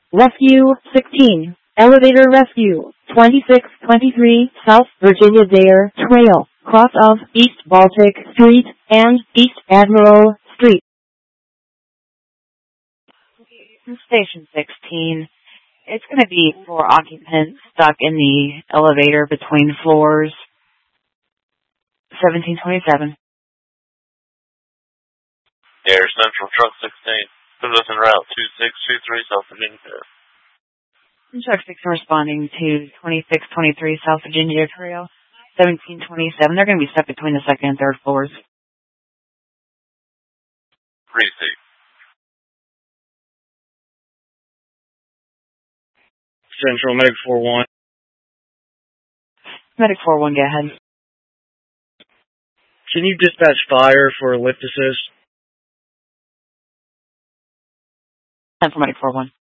Rescue 16. Elevator Rescue 2623 South Virginia Dare Trail, cross of East Baltic Street and East Admiral Street. Station 16. It's going to be 4 occupants stuck in the elevator between floors 1727. Air Central Truck 16. Position route 2623 South Virginia. Truck 16 responding to 2623 South Virginia Trail, 1727. They're going to be stuck between the second and third floors. Receipt. Central Medic 41. Medic 41, go ahead. Can you dispatch fire for lift assist? And for Medic 41.